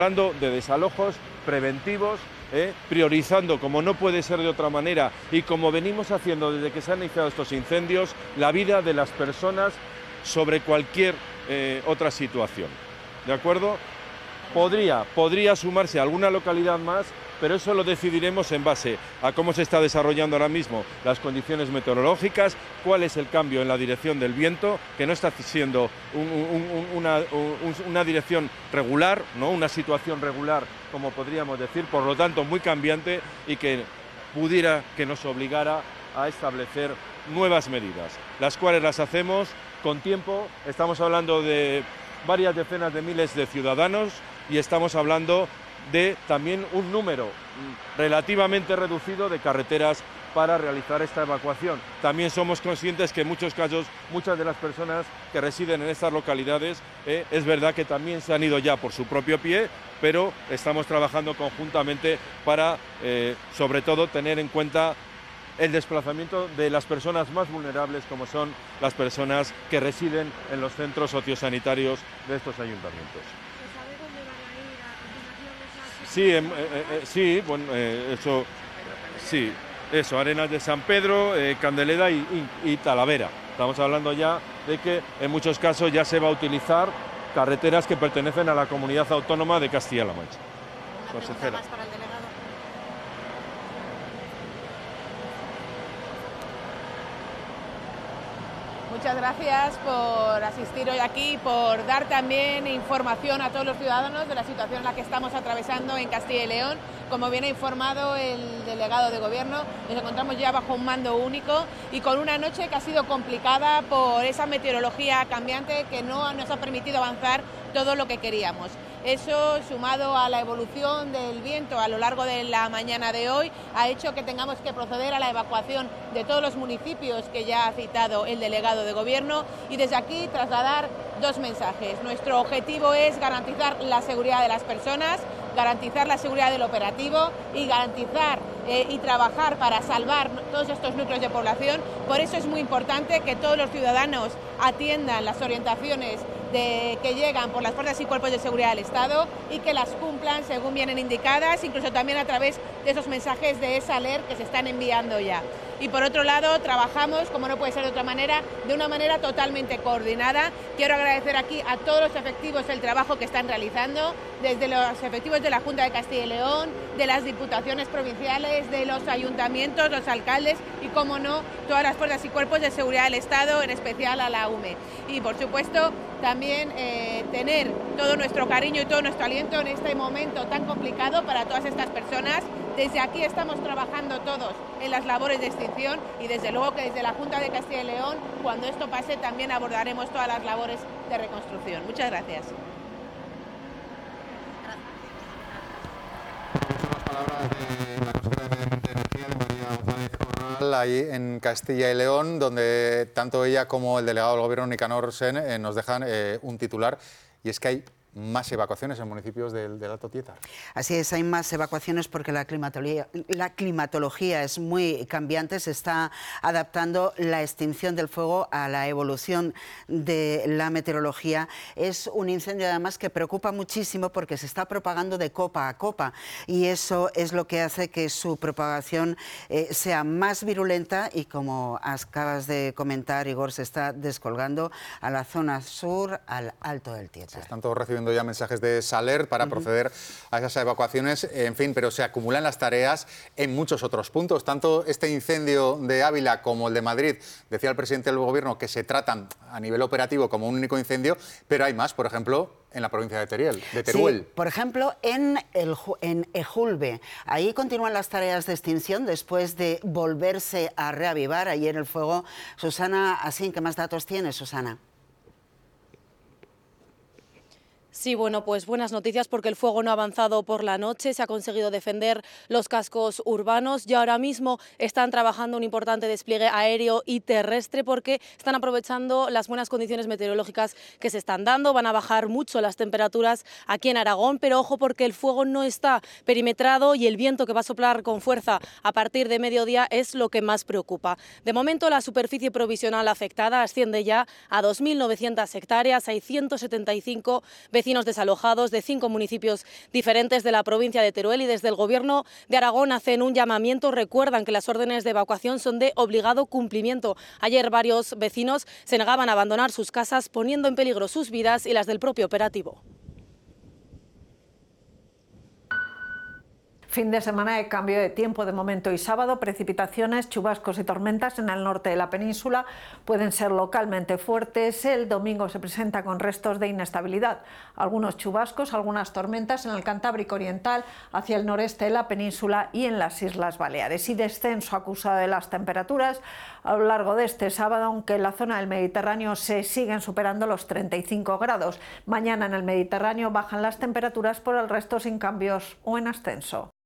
hablando de desalojos preventivos, priorizando, como no puede ser de otra manera, y como venimos haciendo desde que se han iniciado estos incendios, la vida de las personas sobre cualquier otra situación. ¿De acuerdo? Podría sumarse a alguna localidad más, pero eso lo decidiremos en base a cómo se está desarrollando ahora mismo las condiciones meteorológicas, cuál es el cambio en la dirección del viento, que no está siendo una dirección regular, ¿no? Una situación regular, como podríamos decir, por lo tanto muy cambiante, y que pudiera que nos obligara a establecer nuevas medidas, las cuales las hacemos con tiempo. Estamos hablando de varias decenas de miles de ciudadanos y estamos hablando de también un número relativamente reducido de carreteras para realizar esta evacuación. También somos conscientes que en muchos casos, muchas de las personas que residen en estas localidades, es verdad que también se han ido ya por su propio pie, pero estamos trabajando conjuntamente para, sobre todo, tener en cuenta el desplazamiento de las personas más vulnerables, como son las personas que residen en los centros sociosanitarios de estos ayuntamientos. Sí, bueno, eso, Arenas de San Pedro, Candeleda y Talavera. Estamos hablando ya de que en muchos casos ya se va a utilizar carreteras que pertenecen a la comunidad autónoma de Castilla-La Mancha. Consejera. Más para el delegado. Muchas gracias por asistir hoy aquí, por dar también información a todos los ciudadanos de la situación en la que estamos atravesando en Castilla y León. Como bien ha informado el delegado de Gobierno, nos encontramos ya bajo un mando único y con una noche que ha sido complicada por esa meteorología cambiante que no nos ha permitido avanzar todo lo que queríamos. Eso, sumado a la evolución del viento a lo largo de la mañana de hoy, ha hecho que tengamos que proceder a la evacuación de todos los municipios que ya ha citado el delegado de Gobierno, y desde aquí trasladar dos mensajes. Nuestro objetivo es garantizar la seguridad de las personas, garantizar la seguridad del operativo y garantizar y trabajar para salvar todos estos núcleos de población. Por eso es muy importante que todos los ciudadanos atiendan las orientaciones que llegan por las fuerzas y cuerpos de seguridad del Estado y que las cumplan según vienen indicadas, incluso también a través de esos mensajes de esa alert que se están enviando ya. Y por otro lado, trabajamos, como no puede ser de otra manera, de una manera totalmente coordinada. Quiero agradecer aquí a todos los efectivos el trabajo que están realizando, desde los efectivos de la Junta de Castilla y León, de las diputaciones provinciales, de los ayuntamientos, los alcaldes y, como no, todas las fuerzas y cuerpos de seguridad del Estado, en especial a la UME. Y, por supuesto, también tener todo nuestro cariño y todo nuestro aliento en este momento tan complicado para todas estas personas. Desde aquí estamos trabajando todos en las labores de extinción y desde luego que desde la Junta de Castilla y León, cuando esto pase, también abordaremos todas las labores de reconstrucción. Muchas gracias. Las palabras de la consejera de Medio Ambiente y Energía, de María González Corral, ahí en Castilla y León, donde tanto ella como el delegado del Gobierno, Nicanor Sen, nos dejan un titular, y es que hay más evacuaciones en municipios del Alto Tietar. Así es, hay más evacuaciones porque la climatología es muy cambiante, se está adaptando la extinción del fuego a la evolución de la meteorología. Es un incendio además que preocupa muchísimo porque se está propagando de copa a copa y eso es lo que hace que su propagación sea más virulenta y, como acabas de comentar, Igor, se está descolgando a la zona sur, al Alto del Tietar. Se están todos recibiendo ya mensajes de Saler para proceder a esas evacuaciones, en fin, pero se acumulan las tareas en muchos otros puntos. Tanto este incendio de Ávila como el de Madrid, decía el presidente del Gobierno que se tratan a nivel operativo como un único incendio, pero hay más, por ejemplo, en la provincia de Teruel. Sí, por ejemplo, en Ejulbe. Ahí continúan las tareas de extinción después de volverse a reavivar ayer el fuego. Susana Asín, ¿qué más datos tiene, Susana? Sí, bueno, pues buenas noticias porque el fuego no ha avanzado por la noche, se ha conseguido defender los cascos urbanos y ahora mismo están trabajando un importante despliegue aéreo y terrestre porque están aprovechando las buenas condiciones meteorológicas que se están dando. Van a bajar mucho las temperaturas aquí en Aragón, pero ojo porque el fuego no está perimetrado y el viento que va a soplar con fuerza a partir de mediodía es lo que más preocupa. De momento la superficie provisional afectada asciende ya a 2.900 hectáreas, hay 175 vecinos vecinos desalojados de 5 municipios diferentes de la provincia de Teruel, y desde el Gobierno de Aragón hacen un llamamiento. Recuerdan que las órdenes de evacuación son de obligado cumplimiento. Ayer varios vecinos se negaban a abandonar sus casas, poniendo en peligro sus vidas y las del propio operativo. Fin de semana de cambio de tiempo de momento y sábado, precipitaciones, chubascos y tormentas en el norte de la península pueden ser localmente fuertes. El domingo se presenta con restos de inestabilidad. Algunos chubascos, algunas tormentas en el Cantábrico Oriental, hacia el noreste de la península y en las Islas Baleares. Y descenso acusado de las temperaturas a lo largo de este sábado, aunque en la zona del Mediterráneo se siguen superando los 35 grados. Mañana en el Mediterráneo bajan las temperaturas, por el resto sin cambios o en ascenso.